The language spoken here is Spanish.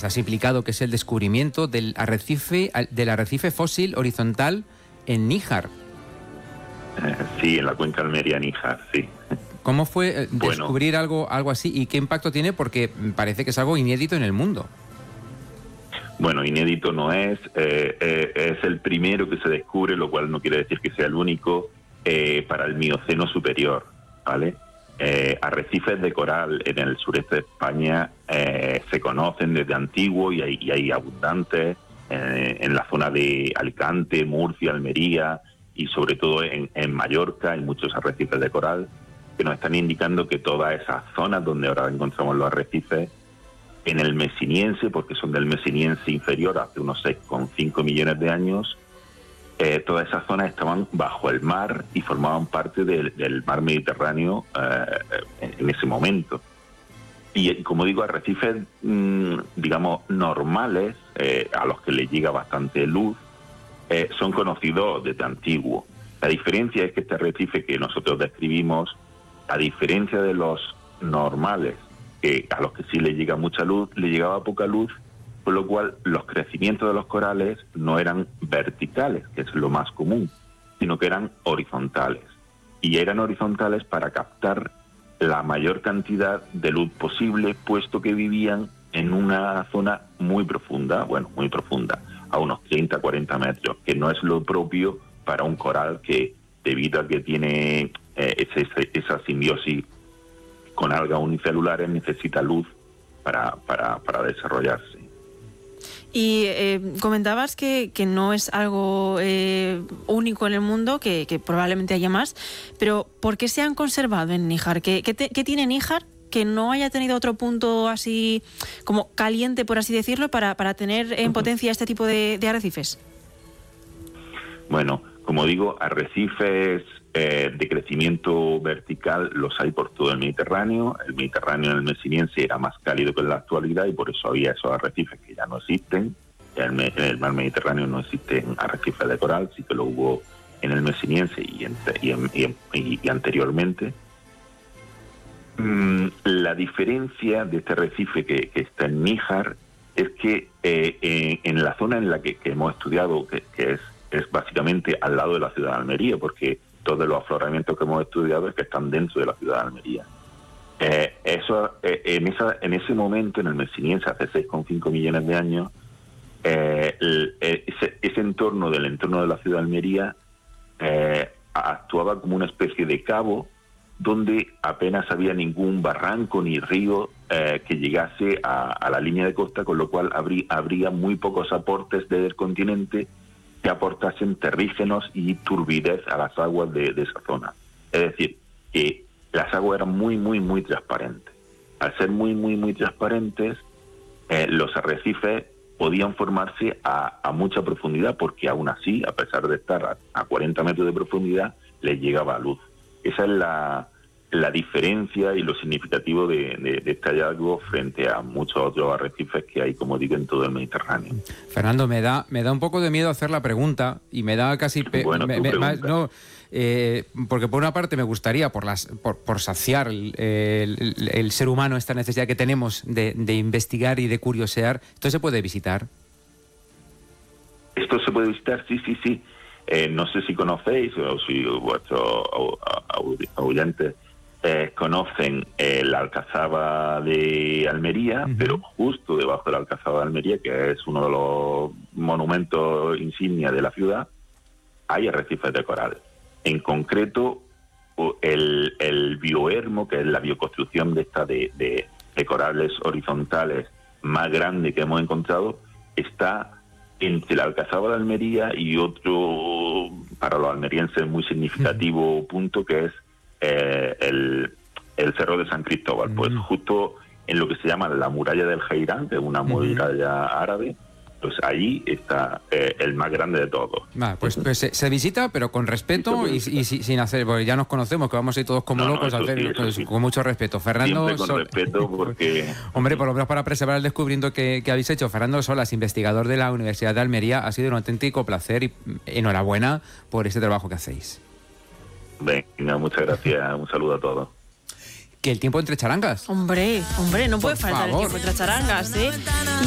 más has implicado, que es el descubrimiento del arrecife fósil horizontal en Níjar. Sí, en la cuenca Almería-Níjar, sí. ¿Cómo fue descubrir algo así y qué impacto tiene? Porque parece que es algo inédito en el mundo. Bueno, inédito no es el primero que se descubre, lo cual no quiere decir que sea el único para el Mioceno superior, ¿vale? Arrecifes de coral en el sureste de España se conocen desde antiguo y hay abundantes en la zona de Alicante, Murcia, Almería y sobre todo en Mallorca hay muchos arrecifes de coral que nos están indicando que todas esas zonas donde ahora encontramos los arrecifes en el Mesiniense, porque son del Mesiniense inferior hace unos 6,5 millones de años, todas esas zonas estaban bajo el mar y formaban parte del mar Mediterráneo en ese momento. Y como digo, arrecifes, digamos, normales, a los que les llega bastante luz, son conocidos desde antiguo. La diferencia es que este arrecife que nosotros describimos, a diferencia de los normales, a los que sí le llega mucha luz, le llegaba poca luz, por lo cual los crecimientos de los corales no eran verticales, que es lo más común, sino que eran horizontales. Y eran horizontales para captar la mayor cantidad de luz posible, puesto que vivían en una zona muy profunda, a unos 30-40 metros, que no es lo propio para un coral que, debido a que tiene esa simbiosis con algas unicelulares, necesita luz para desarrollarse. Y comentabas que no es algo único en el mundo, que probablemente haya más, pero ¿por qué se han conservado en Níjar? ¿Qué tiene Níjar que no haya tenido otro punto así como caliente, por así decirlo, para tener en potencia este tipo de arrecifes? Bueno, como digo, arrecifes de crecimiento vertical los hay por todo el Mediterráneo. El Mediterráneo en el Mesiniense era más cálido que en la actualidad y por eso había esos arrecifes que ya no existen. En el mar Mediterráneo no existen arrecifes de coral, sí que lo hubo en el Mesiniense y anteriormente. La diferencia de este arrecife que está en Níjar es que en la zona en la que hemos estudiado, que es básicamente al lado de la ciudad de Almería, porque todos los afloramientos que hemos estudiado es que están dentro de la ciudad de Almería. En ese momento, en el Mesiniense, hace 6,5 millones de años, ese entorno del entorno de la ciudad de Almería actuaba como una especie de cabo donde apenas había ningún barranco ni río que llegase a la línea de costa, con lo cual habría muy pocos aportes del continente que aportasen terrígenos y turbidez a las aguas de esa zona. Es decir, que las aguas eran muy, muy, muy transparentes. Al ser muy, muy, muy transparentes, los arrecifes podían formarse a mucha profundidad, porque aún así, a pesar de estar a 40 metros de profundidad, les llegaba luz. Esa es la diferencia y lo significativo de este hallazgo frente a muchos otros arrecifes que hay, como digo, en todo el Mediterráneo. Fernando, me da un poco de miedo hacer la pregunta y me da casi... porque por una parte me gustaría, por saciar el ser humano esta necesidad que tenemos de investigar y de curiosear, ¿esto se puede visitar? Esto se puede visitar, sí. No sé si conocéis o si vuestros oyentes conocen la Alcazaba de Almería, pero justo debajo de la Alcazaba de Almería, que es uno de los monumentos insignia de la ciudad, hay arrecifes de coral. En concreto, el biohermo, que es la bioconstrucción de corales horizontales más grande que hemos encontrado, está entre la Alcazaba de Almería y otro, para los almerienses, muy significativo punto, que es el Cerro de San Cristóbal. Pues justo en lo que se llama la muralla del Jairán, que es una muralla árabe, pues ahí está el más grande de todos. Pues se visita, pero con respeto y sin hacer, porque ya nos conocemos, que vamos a ir todos como locos a hacer con mucho respeto. Fernando, siempre con respeto, porque... Hombre, por lo menos para preservar el descubrimiento que habéis hecho. Fernando Solas, investigador de la Universidad de Almería, ha sido un auténtico placer y enhorabuena por este trabajo que hacéis. Venga, muchas gracias, un saludo a todos. Que el tiempo entre charangas. Hombre, no puede faltar el tiempo entre charangas, ¿eh?